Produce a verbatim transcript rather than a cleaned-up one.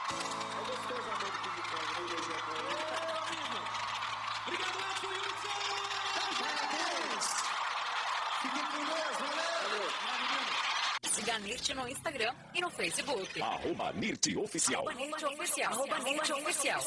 É gostoso amor de ping-pong, né, Ilezinha? Obrigado, Edson e Hudson! Parabéns! Fiquem com Deus, valeu! Siga a Nirt no Instagram e no Facebook. Arroba Nirt Oficial. Arroba Nirt Oficial. Arroba Nirt Oficial.